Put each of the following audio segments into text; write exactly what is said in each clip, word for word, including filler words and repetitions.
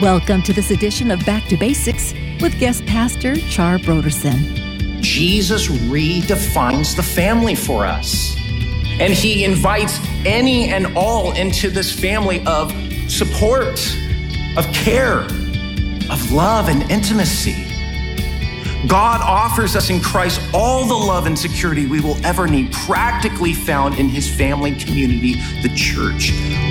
Welcome to this edition of Back to Basics with guest pastor Char Brodersen. Jesus redefines the family for us. And he invites any and all into this family of support, of care, of love and intimacy. God offers us in Christ all the love and security we will ever need, practically found in his family community, the church.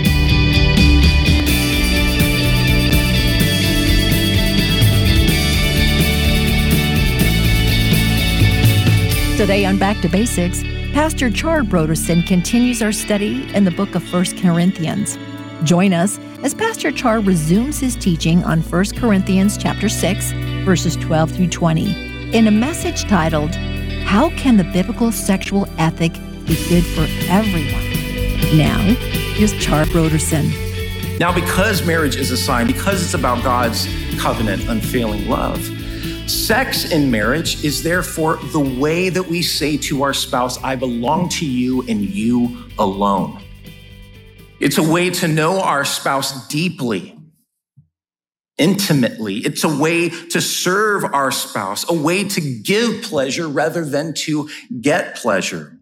Today on Back to Basics, Pastor Char Brodersen continues our study in the book of First Corinthians. Join us as Pastor Char resumes his teaching on First Corinthians chapter six, verses twelve through twenty, in a message titled, How Can the Biblical Sexual Ethic Be Good for Everyone? Now, here's Char Brodersen. Now, because marriage is a sign, because it's about God's covenant, unfailing love, sex in marriage is therefore the way that we say to our spouse, I belong to you and you alone. It's a way to know our spouse deeply, intimately. It's a way to serve our spouse, a way to give pleasure rather than to get pleasure.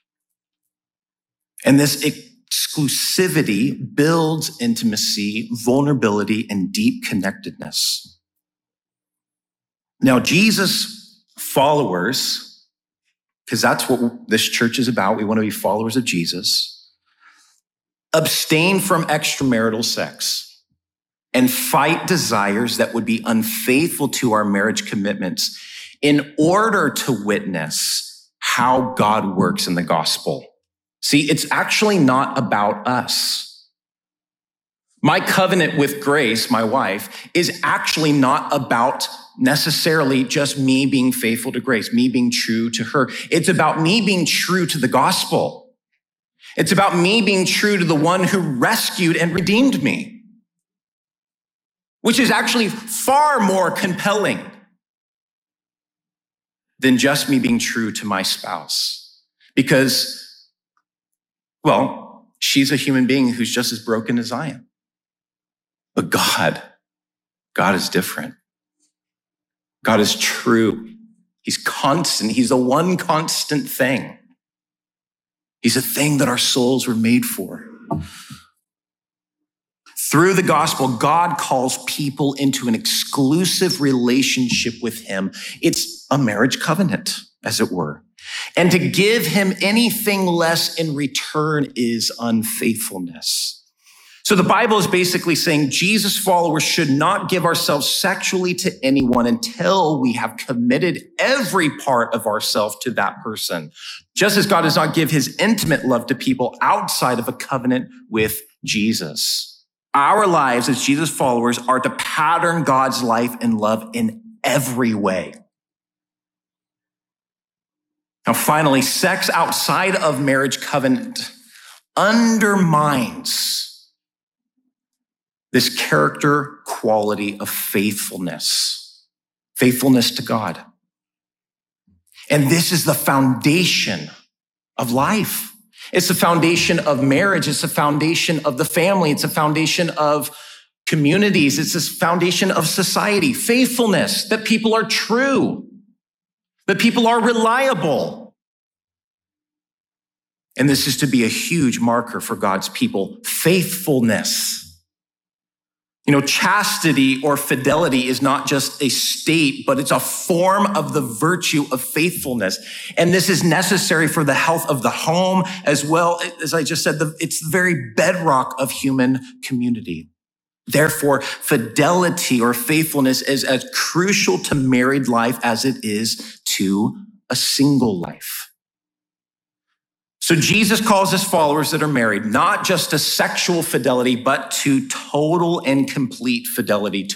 And this exclusivity builds intimacy, vulnerability, and deep connectedness. Now, Jesus followers, because that's what this church is about, we want to be followers of Jesus, abstain from extramarital sex and fight desires that would be unfaithful to our marriage commitments in order to witness how God works in the gospel. See, it's actually not about us. My covenant with Grace, my wife, is actually not about necessarily just me being faithful to Grace, me being true to her. It's about me being true to the gospel. It's about me being true to the one who rescued and redeemed me, which is actually far more compelling than just me being true to my spouse. Because, well, she's a human being who's just as broken as I am. But God, God is different. God is true. He's constant. He's the one constant thing. He's a thing that our souls were made for. Through the gospel, God calls people into an exclusive relationship with him. It's a marriage covenant, as it were. And to give him anything less in return is unfaithfulness. So the Bible is basically saying Jesus followers should not give ourselves sexually to anyone until we have committed every part of ourselves to that person. Just as God does not give his intimate love to people outside of a covenant with Jesus. Our lives as Jesus followers are to pattern God's life and love in every way. Now, finally, sex outside of marriage covenant undermines this character quality of faithfulness, faithfulness to God. And this is the foundation of life. It's the foundation of marriage. It's the foundation of the family. It's the foundation of communities. It's the foundation of society. Faithfulness, that people are true, that people are reliable. And this is to be a huge marker for God's people, faithfulness. You know, chastity or fidelity is not just a state, but it's a form of the virtue of faithfulness. And this is necessary for the health of the home as well. As I just said, it's the very bedrock of human community. Therefore, fidelity or faithfulness is as crucial to married life as it is to a single life. So Jesus calls his followers that are married, not just to sexual fidelity, but to total and complete fidelity to